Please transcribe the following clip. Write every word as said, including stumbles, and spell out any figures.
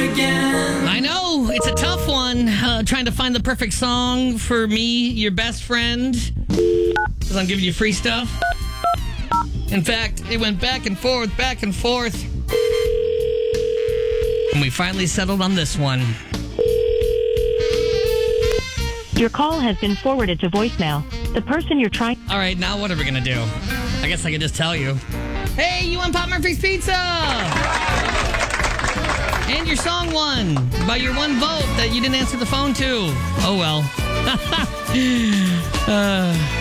again. I know, it's a tough one. Uh, trying to find the perfect song for me, your best friend. Because I'm giving you free stuff. In fact, it went back and forth, back and forth. And we finally settled on this one. Your call has been forwarded to voicemail. The person you're trying... All right, now what are we going to do? I guess I could just tell you. Hey, you want Pop Murphy's Pizza? And your song won by your one vote that you didn't answer the phone to. Oh, well. uh...